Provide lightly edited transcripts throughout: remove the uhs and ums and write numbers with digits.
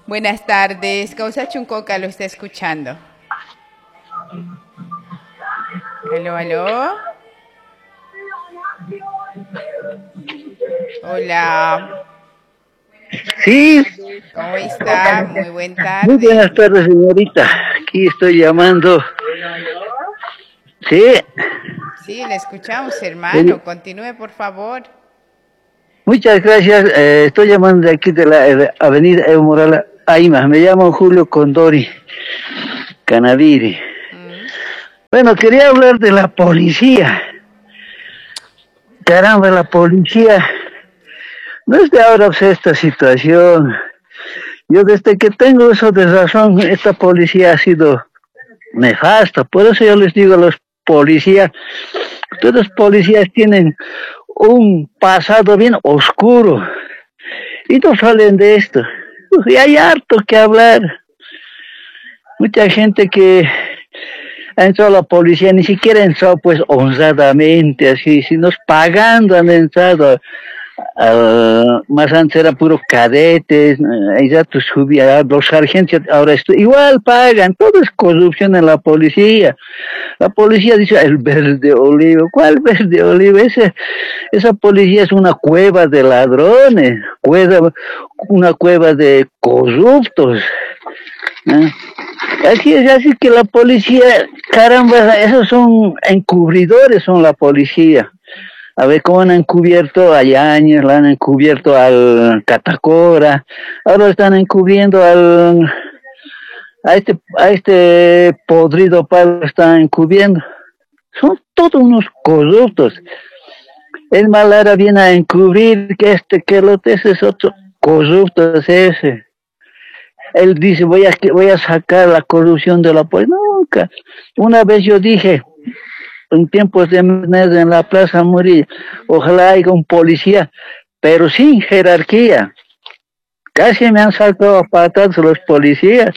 Buenas tardes, Causa Chuncoca lo está escuchando. Aló, aló. Hola, Sí, ¿cómo está? Muy buena muy buenas tarde. tardes, señorita. Aquí estoy llamando. Sí, Sí, le escuchamos, eh, hermano. Continúe, por favor. muchas gracias. Estoy llamando de aquí de la Avenida Evo Morales, Aima. Me llamo Julio Condori Canaviri. Mm. Bueno, quería hablar de la policía. Caramba, la policía. No es de ahora pues, esta situación. Yo desde que tengo eso de razón, esta policía ha sido nefasta. Por eso yo les digo a los policías, todos los policías tienen un pasado bien oscuro y no salen de esto. Y hay harto que hablar. Mucha gente que ha entrado a la policía, ni siquiera ha entrado pues honradamente, así, sino pagando han entrado. Más antes era puro cadetes, ya tú subía, los sargentos ahora igual pagan, todo es corrupción en la policía. La policía dice el verde olivo, ¿cuál verde olivo? Esa policía es una cueva de ladrones, una cueva de corruptos. ¿Eh? Así es, así que la policía, caramba, esos son encubridores, son la policía. A ver cómo han encubierto a Yañez, la han encubierto al Catacora, ahora están encubriendo a este podrido palo están encubriendo. Son todos unos corruptos. El Malara viene a encubrir que lo de ese es otro corrupto es ese. Él dice voy a sacar la corrupción de la policía. Nunca. Una vez yo dije, en tiempos de Menezes en la Plaza Murillo, ojalá haya un policía, pero sin jerarquía. Casi me han sacado a patadas los policías.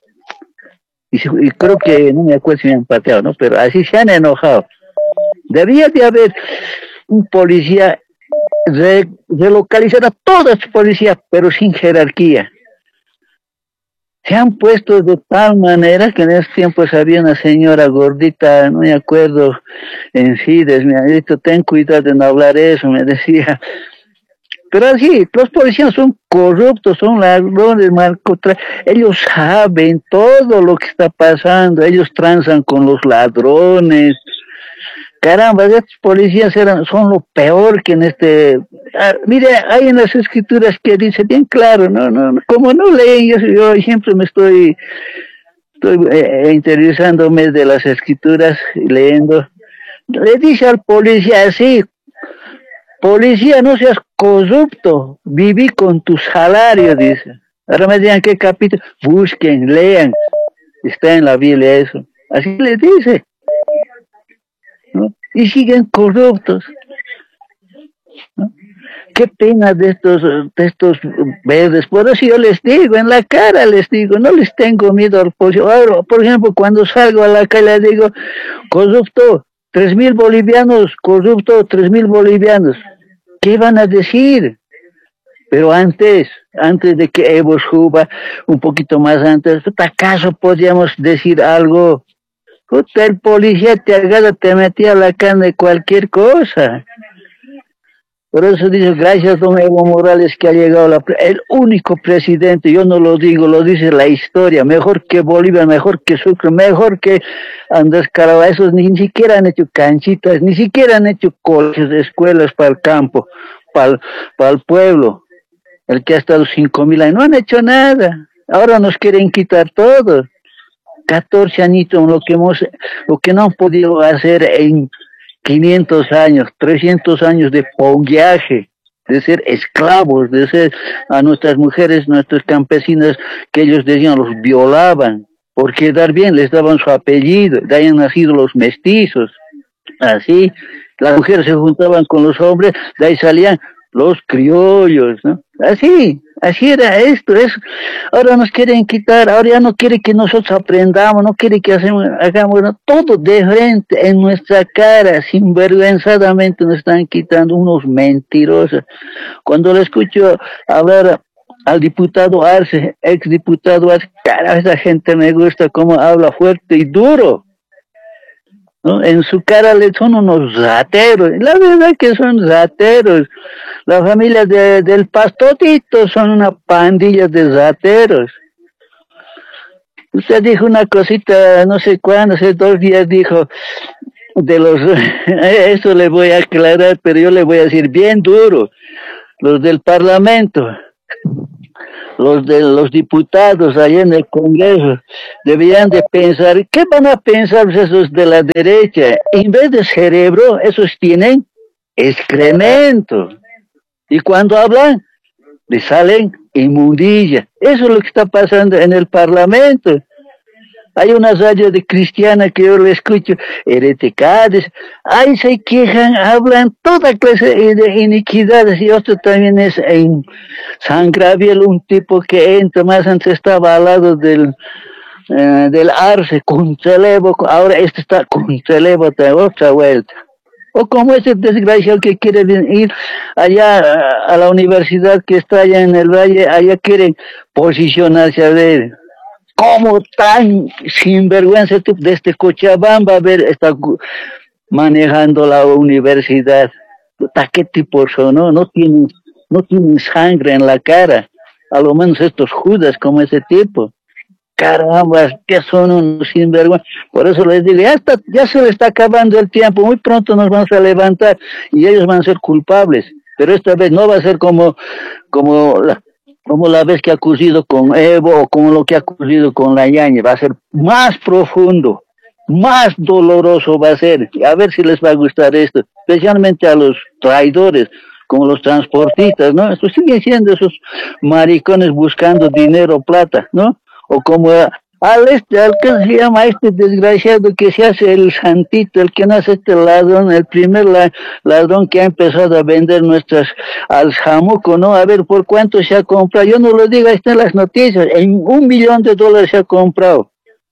Y creo que, no me acuerdo si me han pateado, ¿no? Pero así se han enojado. Debería de haber un policía relocalizar a todas las policías, pero sin jerarquía. Se han puesto de tal manera que en esos tiempos había una señora gordita, no me acuerdo, en Fides, me ha dicho, ten cuidado de no hablar eso, me decía. Pero así, los policías son corruptos, son ladrones, ellos saben todo lo que está pasando, ellos transan con los ladrones. Caramba, estos policías son lo peor que en este... mire, hay en las escrituras que dice bien claro, como no leen, yo siempre estoy interesándome de las escrituras, leyendo. Le dice al policía así, policía, no seas corrupto, viví con tu salario, dice. Ahora me digan qué capítulo, busquen, lean, está en la Biblia eso. Así le dice, ¿no? Y siguen corruptos, ¿no? Qué pena de estos verdes. Por eso yo les digo, en la cara les digo, no les tengo miedo al policía. Ahora, por ejemplo, cuando salgo a la calle le digo, corrupto, 3.000 bolivianos, corrupto, 3.000 bolivianos. ¿Qué van a decir? Pero antes de que Evo suba, un poquito más antes, ¿acaso podíamos decir algo? Puta, el policía te agarra, te metía a la carne cualquier cosa. Por eso dice, gracias don Evo Morales que ha llegado el único presidente, yo no lo digo, lo dice la historia, mejor que Bolivia, mejor que Sucre, mejor que Andrés Caraballo, esos ni siquiera han hecho canchitas, ni siquiera han hecho colegios, escuelas para el campo, para el pueblo, el que ha estado 5.000 años, no han hecho nada, ahora nos quieren quitar todo, 14 añitos, lo que no han podido hacer en 500 años, 300 años de follaje, de ser esclavos, de ser a nuestras mujeres, nuestros campesinas, que ellos decían los violaban, por quedar bien les daban su apellido, de ahí han nacido los mestizos, así, las mujeres se juntaban con los hombres, de ahí salían los criollos, ¿no? Así era esto, ahora nos quieren quitar, ahora ya no quiere que nosotros aprendamos, no quiere que hagamos ¿no? Todo de frente, en nuestra cara, sinvergüenzadamente nos están quitando unos mentirosos. Cuando le escucho hablar al diputado Arce, exdiputado Arce, cara, esa gente me gusta cómo habla fuerte y duro, ¿no? En su cara le son unos rateros, la verdad que son rateros. La familia del Pastotito son una pandilla de rateros. Usted dijo una cosita, no sé cuándo, hace 2 días dijo, de los, eso le voy a aclarar, pero yo le voy a decir bien duro, los del Parlamento, los de los diputados allá en el Congreso, deberían de pensar, ¿qué van a pensar esos de la derecha? En vez de cerebro, esos tienen excremento. Y cuando hablan, le salen inmundilla. Eso es lo que está pasando en el Parlamento. Hay una radio de cristiana que yo le escucho, hereticades, ahí se quejan, hablan toda clase de iniquidades, y esto también es en San Gabriel, un tipo que entra, más antes estaba al lado del Arce, con Celebo, ahora este está con Celebo, otra vuelta. O como ese desgraciado que quiere ir allá a la universidad que está allá en el valle, allá quieren posicionarse a ver. ¿Cómo tan sinvergüenza tú desde Cochabamba a ver está manejando la universidad? ¿Qué tipo son? No tienen sangre en la cara. A lo menos estos judas como ese tipo. Caramba, que son unos sinvergüenza. Por eso les digo, ya se le está acabando el tiempo. Muy pronto nos vamos a levantar y ellos van a ser culpables. Pero esta vez no va a ser como la vez que ha ocurrido con Evo o como lo que ha ocurrido con la Yañez. Va a ser más profundo, más doloroso va a ser. A ver si les va a gustar esto, especialmente a los traidores, como los transportistas, ¿no? Esto siguen siendo esos maricones buscando dinero, plata, ¿no? O como al que se llama este desgraciado que se hace el santito, el que no hace este ladrón, el primer ladrón que ha empezado a vender nuestras al jamuco, ¿no? A ver por cuánto se ha comprado, yo no lo digo, ahí están las noticias, en $1 millón se ha comprado.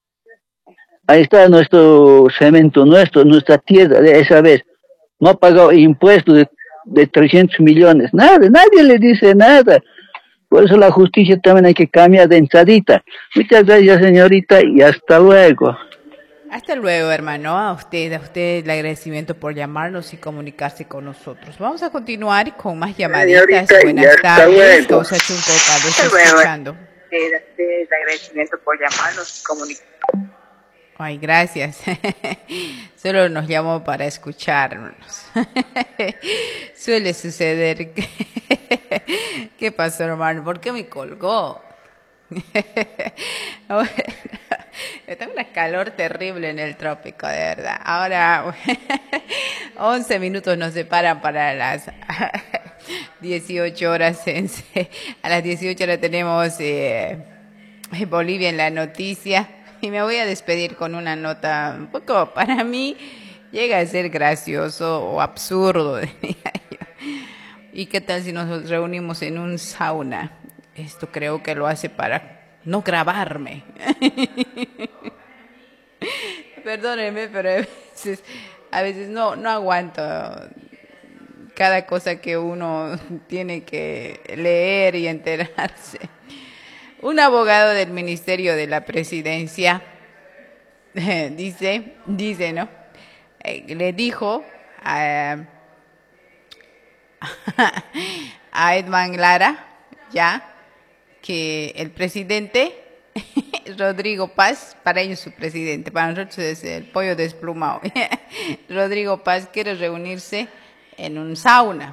Ahí está nuestro cemento, nuestra tierra de esa vez. No ha pagado impuestos de 300 millones, nada, nadie le dice nada. Por eso la justicia también hay que cambiar de entradita. Muchas gracias, señorita, y hasta luego. Hasta luego, hermano. A usted el agradecimiento por llamarnos y comunicarse con nosotros. Vamos a continuar con más llamaditas. Señorita, Buenas tardes. Causa Chunco, Carlos, está escuchando. El agradecimiento por llamarnos y comunicarse. Ay, gracias. Solo nos llamó para escucharnos. Suele suceder. ¿Qué pasó, hermano? ¿Por qué me colgó? Está una calor terrible en el trópico, de verdad. Ahora, 11 minutos nos separan para las 18 horas. A las 18 horas tenemos Bolivia en la noticia. Y me voy a despedir con una nota un poco, para mí, llega a ser gracioso o absurdo. ¿Y qué tal si nos reunimos en un sauna? Esto creo que lo hace para no grabarme. Perdónenme, pero a veces no aguanto cada cosa que uno tiene que leer y enterarse. Un abogado del Ministerio de la Presidencia dice, ¿no? Le dijo a Edman Lara, ya, que el presidente Rodrigo Paz, para ellos su presidente, para nosotros es el pollo desplumado. Rodrigo Paz quiere reunirse en un sauna.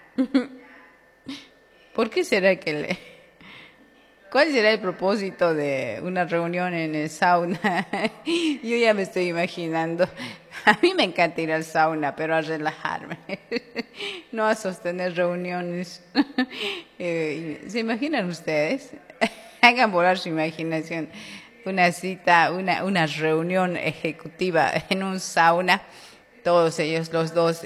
¿Por qué será que ¿Cuál será el propósito de una reunión en el sauna? Yo ya me estoy imaginando. A mí me encanta ir al sauna, pero a relajarme, no a sostener reuniones. ¿Se imaginan ustedes? Hagan volar su imaginación. Una cita, una reunión ejecutiva en un sauna. Todos ellos, los dos,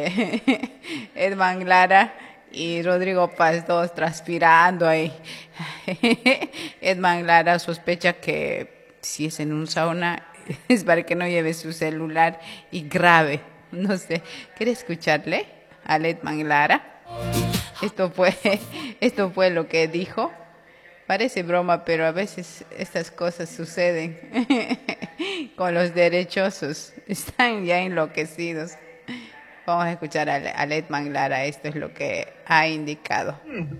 Edman Lara y Rodrigo Paz, todos transpirando ahí. Edman Lara sospecha que si es en un sauna es para que no lleve su celular y grabe. No sé, ¿quiere escucharle a Edman Lara? Esto fue lo que dijo. Parece broma, pero a veces estas cosas suceden con los derechosos. Están ya enloquecidos. Vamos a escuchar a Letman Lara. Esto es lo que ha indicado.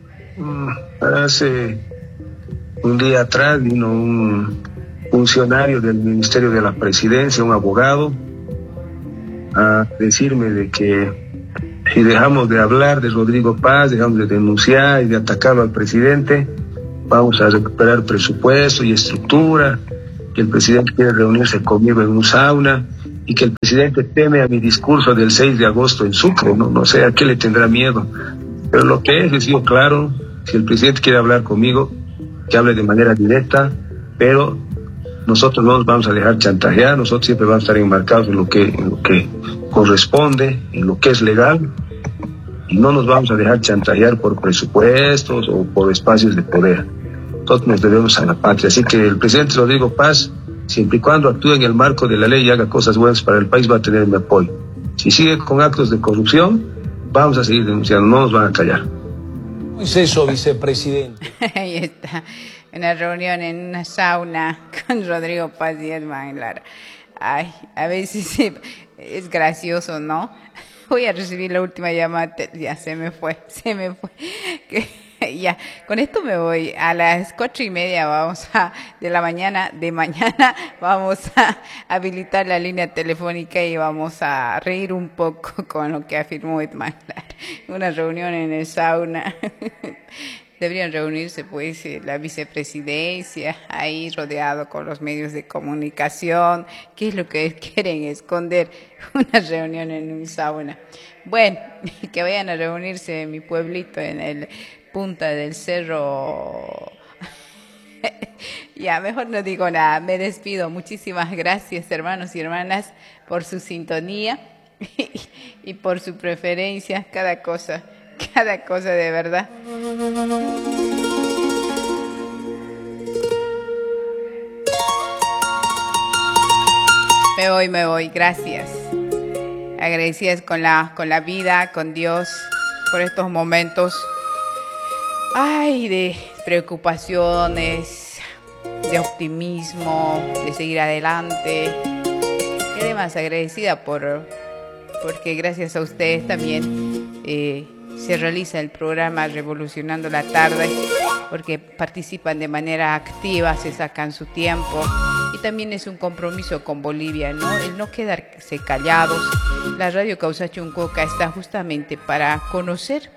Hace un día atrás vino un funcionario del Ministerio de la Presidencia, un abogado, a decirme de que si dejamos de hablar de Rodrigo Paz, dejamos de denunciar y de atacarlo al presidente, vamos a recuperar presupuesto y estructura, que el presidente quiere reunirse conmigo en un sauna y que el presidente teme a mi discurso del 6 de agosto en Sucre, no sé a qué le tendrá miedo. Pero lo que he sido claro, si el presidente quiere hablar conmigo, que hable de manera directa, pero nosotros no nos vamos a dejar chantajear, nosotros siempre vamos a estar enmarcados en lo que corresponde, en lo que es legal, y no nos vamos a dejar chantajear por presupuestos o por espacios de poder. Nosotros nos debemos a la patria. Así que el presidente Rodrigo Paz, siempre y cuando actúe en el marco de la ley y haga cosas buenas para el país, va a tener mi apoyo. Si sigue con actos de corrupción, vamos a seguir denunciando, no nos van a callar. ¿Cómo es eso, vicepresidente? Ahí está, una reunión en una sauna con Rodrigo Paz y Letman Lara. Ay, a veces es gracioso, ¿no? Voy a recibir la última llamada, ya se me fue. Ya, con esto me voy. A las 4:30 de mañana vamos a habilitar la línea telefónica y vamos a reír un poco con lo que afirmó Letman Lara. Una reunión en el sauna. Deberían reunirse, pues, la vicepresidencia, ahí rodeado con los medios de comunicación. ¿Qué es lo que quieren esconder? Una reunión en un sauna. Bueno, que vayan a reunirse en mi pueblito, en el punta del cerro. Ya, mejor no digo nada. Me despido. Muchísimas gracias, hermanos y hermanas, por su sintonía y por su preferencia. Cada cosa de verdad. Me voy, gracias. Agradecidas con la vida, con Dios, por estos momentos, de preocupaciones, de optimismo, de seguir adelante. Y además agradecida porque gracias a ustedes también se realiza el programa Revolucionando la Tarde, porque participan de manera activa, se sacan su tiempo, y también es un compromiso con Bolivia, ¿no? El no quedarse callados. La Radio Causachuncoca está justamente para conocer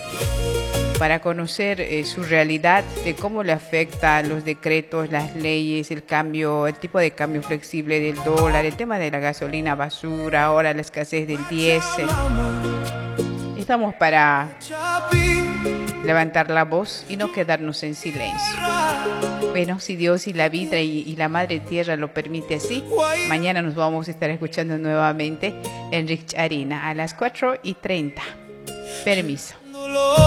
su realidad, de cómo le afecta los decretos, las leyes, el tipo de cambio flexible del dólar, el tema de la gasolina basura, ahora la escasez del diésel. Estamos para levantar la voz y no quedarnos en silencio. Bueno, si Dios y la vida y la Madre Tierra lo permite así, mañana nos vamos a estar escuchando nuevamente en Rich Arena a las 4:30. Permiso.